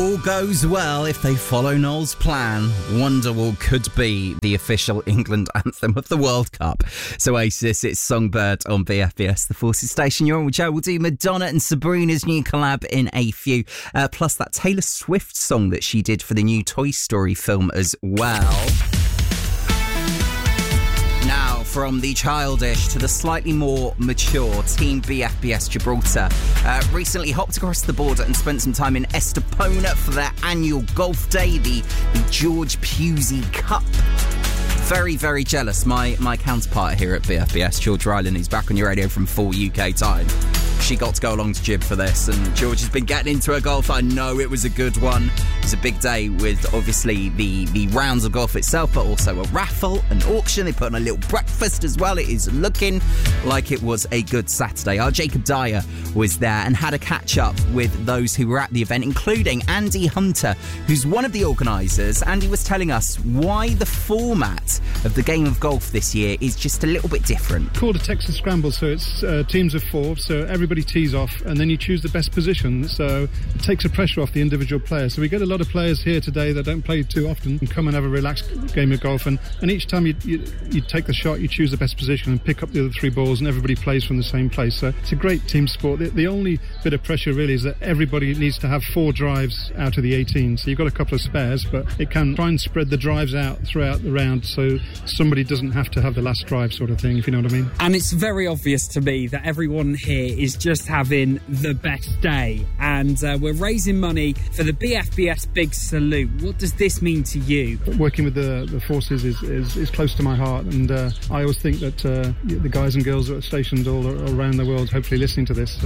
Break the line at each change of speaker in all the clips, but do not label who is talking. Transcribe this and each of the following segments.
all goes well, if they follow Noel's plan, Wonderwall could be the official England anthem of the World Cup. So Oasis, it's Songbird on BFBS, the Forces station. You're on with Joe. We'll do Madonna and Sabrina's new collab in a few. Plus that Taylor Swift song that she did for the new Toy Story film as well. Now, from the childish to the slightly more mature, Team BFBS Gibraltar recently hopped across the border and spent some time in Estepona for their annual golf day, the George Pusey Cup. Very, very jealous. My counterpart here at BFBS, George Ryland, who's back on your radio from 4 UK time. She got to go along to Gib for this, and George has been getting into her golf. I know it was a good one. It was a big day with, obviously, the rounds of golf itself, but also a raffle, an auction. They put on a little breakfast as well. It is looking like it was a good Saturday. Our Jacob Dyer was there and had a catch-up with those who were at the event, including Andy Hunter, who's one of the organisers. Andy was telling us why the format of the game of golf this year is just a little bit different.
Called a Texas Scramble, so it's teams of 4, so everybody tees off and then you choose the best position, so it takes the pressure off the individual player. So we get a lot of players here today that don't play too often and come and have a relaxed game of golf, and each time you take the shot, you choose the best position and pick up the other 3 balls, and everybody plays from the same place. So it's a great team sport. The only bit of pressure really is that everybody needs to have 4 drives out of the 18, so you've got a couple of spares, but it can try and spread the drives out throughout the round so somebody doesn't have to have the last drive, sort of thing, if you know what I mean.
And it's very obvious to me that everyone here is just having the best day, and we're raising money for the BFBS Big Salute. What does this mean to you?
Working with the forces is close to my heart, and I always think that the guys and girls at stations all around the world, hopefully listening to this,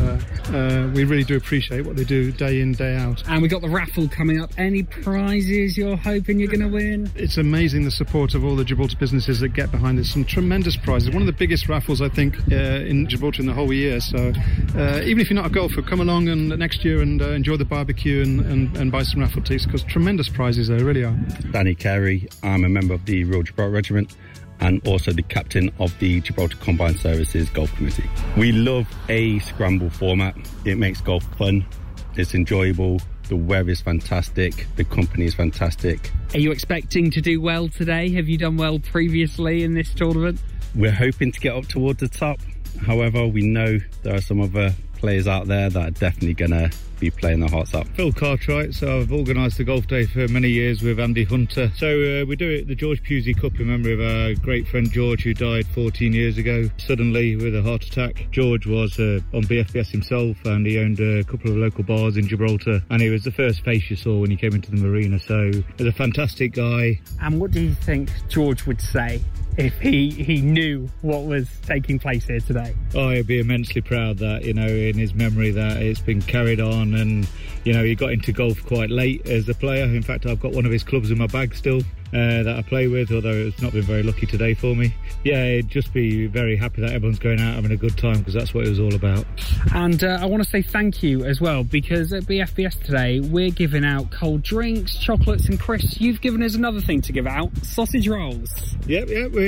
we really do appreciate what they do day in, day out.
And we got the raffle coming up. Any prizes you're hoping you're going to win?
It's amazing the support of all the Gibraltar businesses that get behind this. Some tremendous prizes. One of the biggest raffles, I think, in Gibraltar in the whole year. So even if you're not a golfer, come along and next year and enjoy the barbecue and buy some raffle tickets, because tremendous prizes there really are.
Danny Carey, I'm a member of the Royal Gibraltar Regiment and also the captain of the Gibraltar Combined Services Golf Committee. We love a scramble format. It makes golf fun, it's enjoyable, the weather is fantastic, the company is fantastic.
Are you expecting to do well today? Have you done well previously in this tournament?
We're hoping to get up towards the top. However, we know there are some other players out there that are definitely going to be playing their hearts up.
Phil Cartwright, so I've organised the golf day for many years with Andy Hunter. So we do it the George Pusey Cup in memory of our great friend George, who died 14 years ago suddenly with a heart attack. George was on BFBS himself, and he owned a couple of local bars in Gibraltar, and he was the first face you saw when you came into the marina. So he's a fantastic guy.
And what do you think George would say if he knew what was taking place here today?
Oh, he'd be immensely proud that, in his memory, that it's been carried on, and, he got into golf quite late as a player. In fact, I've got one of his clubs in my bag still that I play with, although it's not been very lucky today for me. Yeah, he'd just be very happy that everyone's going out having a good time, because that's what it was all about.
And I want to say thank you as well, because at BFBS today, we're giving out cold drinks, chocolates, and Chris, you've given us another thing to give out, sausage rolls.
Yep,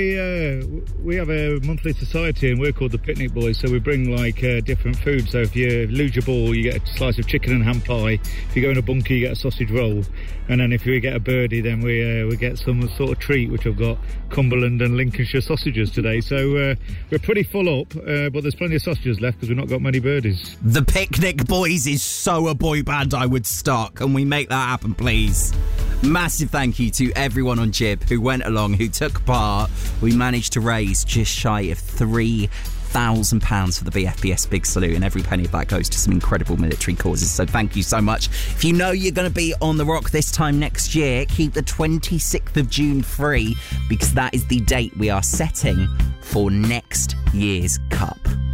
we have a monthly society, and we're called the Picnic Boys, so we bring different food. So if you lose your ball, you get a slice of chicken and ham pie. If you go in a bunker, you get a sausage roll, and then if we get a birdie, then we get some sort of treat, which I've got Cumberland and Lincolnshire sausages today. So we're pretty full up, but there's plenty of sausages left because we've not got many birdies.
The Picnic Boys is so a boy band I would start. Can we make that happen, please? Massive thank you to everyone on Jib who went along, who took part. We managed to raise just shy of £3,000 for the BFBS Big Salute, and every penny of that goes to some incredible military causes, so thank you so much. If you know you're going to be on the rock this time next year, keep the 26th of June free, because that is the date we are setting for next year's Cup.